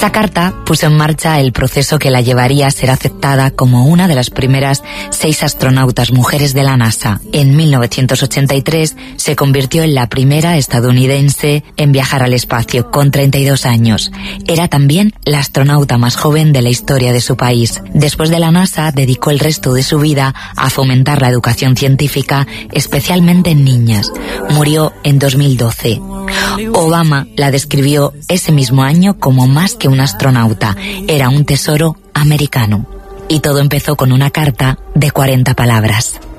Esa carta puso en marcha el proceso que la llevaría a ser aceptada como una de las primeras 6 astronautas mujeres de la NASA. En 1983 se convirtió en la primera estadounidense en viajar al espacio con 32 años. Era también la astronauta más joven de la historia de su país. Después de la NASA, dedicó el resto de su vida a fomentar la educación científica, especialmente en niñas. Murió en 2012. Obama la describió ese mismo año como más que un astronauta, era un tesoro americano. Y todo empezó con una carta de 40 palabras.